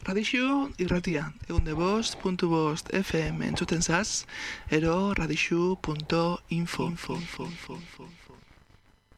Radixu irratia, egunde5.5 FM entzuten zaz, ero radixu.info.